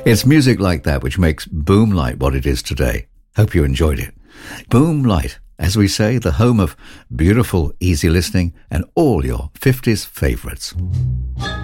It's music like that which makes Boom Light what it is today. Hope you enjoyed it. Boom Light, as we say, the home of beautiful, easy listening and all your 50s favourites.